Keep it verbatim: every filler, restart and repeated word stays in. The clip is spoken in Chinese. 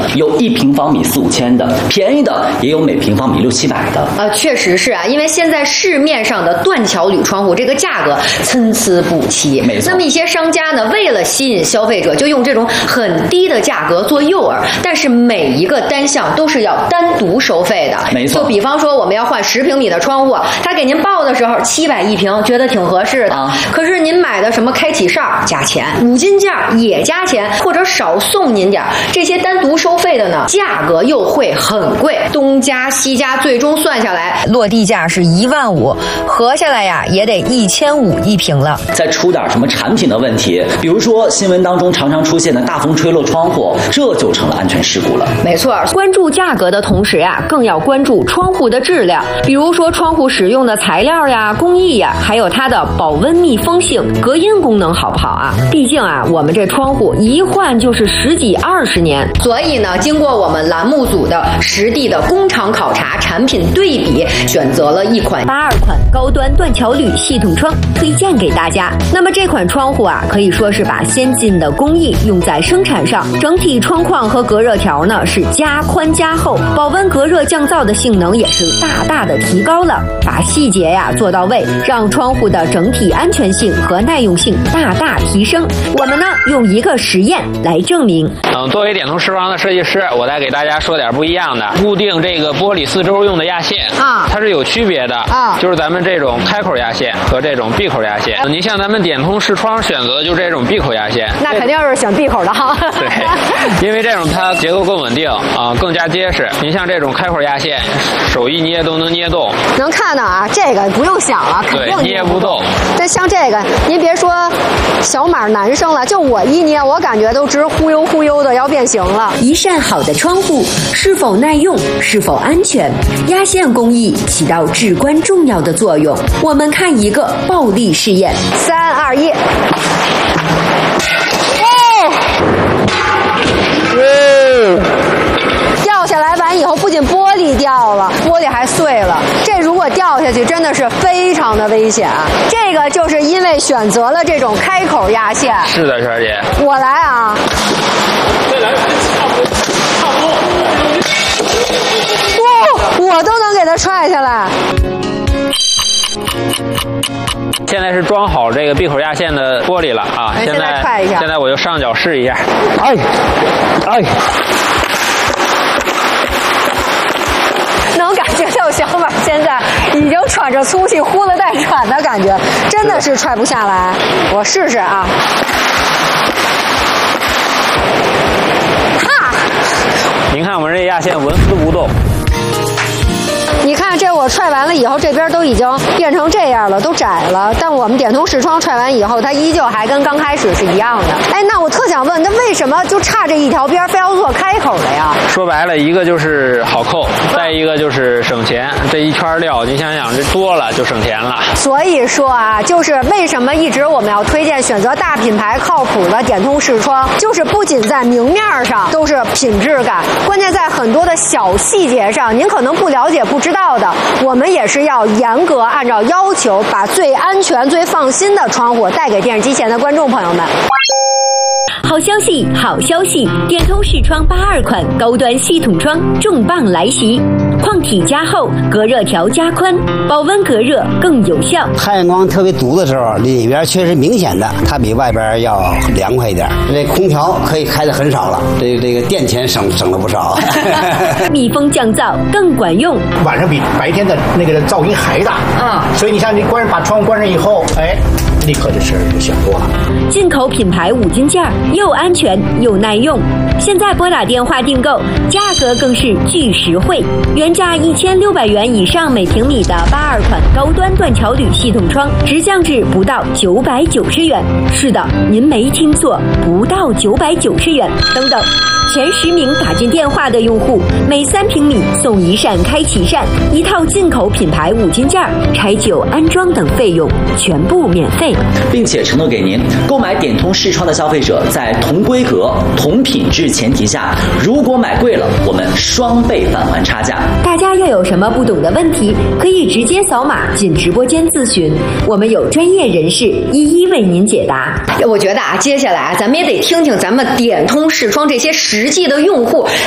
有一平方米四五千的，便宜的也有每平方米六七百的。 呃，确实是啊，因为现在市面上的断桥铝窗户这个价格参差不齐， 没错。 那么一些商家呢，为了吸引消费者，就用这种很低的价格做诱饵，但是每一个单项都是要单独收费的。 没错。 就比方说我们要换十平米的窗户，他给您报的时候七百一平，觉得挺合适的。啊、可是您买的什么开启哨加钱，五金件也加钱，或者少送您点，这些单独收费的呢，价格又会很贵，东加西加，最终算下来落地价是一万五，合下来呀也得一千五一平了。 再出点什么产品的问题，比如说新闻当中常常出现的大风吹漏窗户，这就成了安全事故了。 没错，关注价格的同时呀，更要关注窗户的质量，比如说窗户使用的材料呀、工艺呀，还有它的保温密封性、隔音功能好不好啊？毕竟啊，我们这窗户一换就是十几二十年，所以呢，经过我们栏目组的实地的工厂考察、产品对比，选择了一款八二款高端断桥铝系统窗，推荐给大家。那么这款窗户啊，可以说是把先进的工艺用在生产上，整体窗框和隔热条呢是加宽加厚，保温隔热降噪的性能也是大大的提高了，把细节呀做到位，让窗户的整体安全性和耐用性大大提升。我们呢用一个实验来证明。 嗯，作为点通视窗的设计师，我再给大家说点不一样的。固定这个玻璃四周用的压线啊，它是有区别的啊，就是咱们这种开口压线和这种闭口压线。您像咱们点通视窗选择的就是这种闭口压线， 那肯定是选闭口的哈。 对，因为这种它结构更稳定啊，更加结实。您像这种开口压线，手一捏都能捏动。 能看到啊，这个不用想了，肯定捏不动。 这像这个，您别说小码男生了，就我一捏，我感觉都直忽悠忽悠的要变形了。 一扇好的窗户是否耐用，是否安全，压线工艺起到至关重要的作用。我们看一个暴力试验， 三二一。掉下来完以后，不仅玻璃掉了，玻璃还碎了。这如果掉下去，真的是非常的危险。这个就是因为选择了这种开口压线。 是的，圈姐。 我来啊。 再来，差不多，差不多。 哇，我都能给它踹下来。 现在是装好这个闭口压线的玻璃了啊！ 现在踹一下，现在我就上脚试一下。哎，哎。 能感觉到小马现在已经喘着粗气、呼了带喘的感觉，真的是踹不下来。我试试啊！哈！ 您看我们这压线纹丝不动。 你看这我踹完了以后，这边都已经变成这样了，都窄了。但我们点通视窗踹完以后，它依旧还跟刚开始是一样的。哎，那我特想问，那为什么就差这一条边非要做开口的呀？ 说白了，一个就是好扣，再一个就是省钱。这一圈料，你想想，这多了就省钱了。 所以说啊，就是为什么一直我们要推荐选择大品牌靠谱的点通视窗，就是不仅在明面上都是品质感，关键在很多的小细节上，您可能不了解、不知道的，我们也是要严格按照要求，把最安全、最放心的窗户带给电视机前的观众朋友们。 好消息，好消息！点通视窗八二款高端系统窗重磅来袭，框体加厚，隔热条加宽，保温隔热更有效。 太阳光特别毒的时候，里边确实明显的它比外边要凉快一点。这空调可以开的很少了，这这个电钱省省了不少。 密封降噪更管用， 晚上比白天的那个噪音还大啊！所以你像你关把窗户关上以后，哎，立刻这事儿就小多了。 进口品牌五金件又安全又耐用，现在拨打电话订购，价格更是巨实惠，原价一千六百元以上每平米的八二款高端断桥铝系统窗，直降至不到九百九十元。是的，您没听错，不到九百九十元。等等，前十名打进电话的用户，每三平米送一扇开启扇，一套进口品牌五金件，拆旧安装等费用全部免费， 并且承诺给您，购买点通视窗的消费者，在同规格、同品质前提下，如果买贵了，我们双倍返还差价。 大家要有什么不懂的问题，可以直接扫码进直播间咨询，我们有专业人士一一为您解答。 我觉得啊，接下来啊，咱们也得听听咱们点通视窗这些实际的用户